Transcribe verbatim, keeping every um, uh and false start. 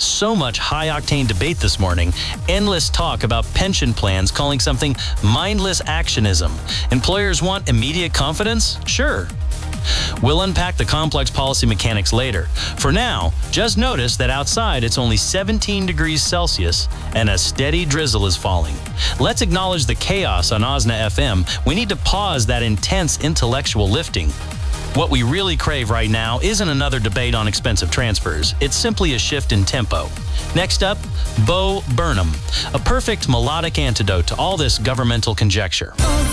So much high-octane debate this morning. Endless talk about pension plans calling something mindless actionism. Employers want immediate confidence? Sure. We'll unpack the complex policy mechanics later. For now, just notice that outside it's only seventeen degrees Celsius and a steady drizzle is falling. Let's acknowledge the chaos on O S N A F M. We need to pause that intense intellectual lifting. What we really crave right now isn't another debate on expensive transfers. It's simply a shift in tempo. Next up, Bo Burnham, a perfect melodic antidote to all this governmental conjecture.